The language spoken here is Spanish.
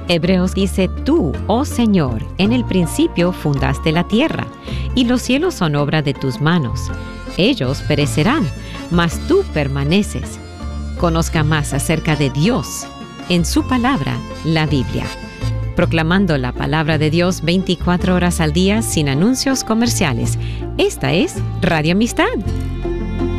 Hebreos dice: tú, oh Señor, en el principio fundaste la tierra, y los cielos son obra de tus manos. Ellos perecerán, mas tú permaneces. Conozca más acerca de Dios en su palabra, la Biblia. Proclamando la palabra de Dios 24 horas al día sin anuncios comerciales. Esta es Radio Amistad.